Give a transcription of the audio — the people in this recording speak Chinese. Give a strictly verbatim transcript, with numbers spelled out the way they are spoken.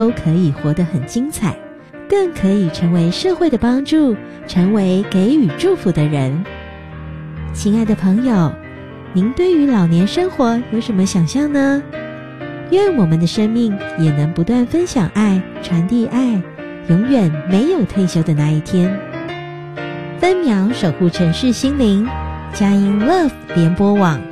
都可以活得很精彩，更可以成为社会的帮助，成为给予祝福的人。亲爱的朋友，您对于老年生活有什么想象呢？愿我们的生命也能不断分享爱，传递爱，永远没有退休的那一天。分秒守护城市心灵，佳音 Love 联播网。